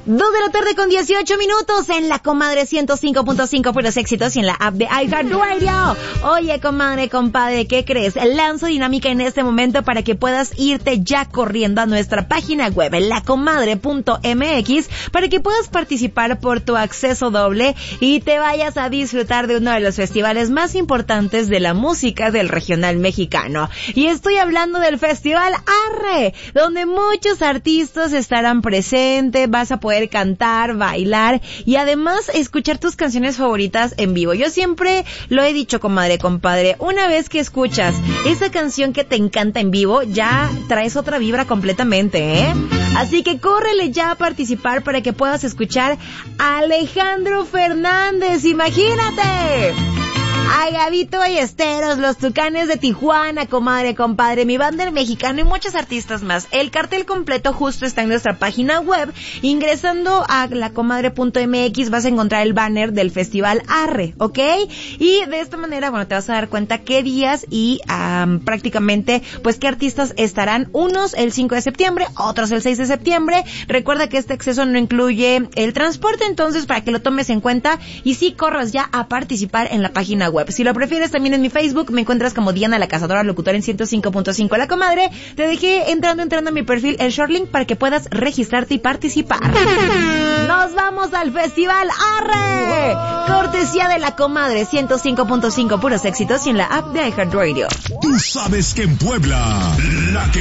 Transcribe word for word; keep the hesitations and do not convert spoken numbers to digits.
Dos de la tarde con dieciocho minutos en la Comadre ciento cinco punto cinco puros éxitos y en la app de iHeartRadio. Oye, comadre, compadre, ¿qué crees? Lanzo dinámica en este momento para que puedas irte ya corriendo a nuestra página web, lacomadre punto m x, para que puedas participar por tu acceso doble y te vayas a disfrutar de uno de los festivales más importantes de la música del regional mexicano. Y estoy hablando del Festival Arre, donde muchos artistas estarán presentes, vas a poder cantar, bailar y además escuchar tus canciones favoritas en vivo. Yo siempre lo he dicho, comadre, compadre, una vez que escuchas esa canción que te encanta en vivo, ya traes otra vibra completamente, ¿eh? Así que córrele ya a participar para que puedas escuchar a Alejandro Fernández, imagínate. A Gabito Ballesteros, los Tucanes de Tijuana, comadre, compadre, mi banda mexicana y muchos artistas más. El cartel completo justo está en nuestra página web. Ingresando a lacomadre punto m x vas a encontrar el banner del Festival Arre, ¿ok? Y de esta manera, bueno, te vas a dar cuenta qué días y um, prácticamente, pues, qué artistas estarán. Unos el cinco de septiembre, otros el seis de septiembre. Recuerda que este acceso no incluye el transporte, entonces, para que lo tomes en cuenta y sí corras ya a participar en la página web. Si lo prefieres, también en mi Facebook me encuentras como Diana la Cazadora Locutora en ciento cinco punto cinco La Comadre. Te dejé entrando, entrando a mi perfil el short link para que puedas registrarte y participar. Nos vamos al Festival Arre, cortesía de La Comadre ciento cinco punto cinco puros éxitos y en la app de iHeartRadio. Tú sabes que en Puebla, la que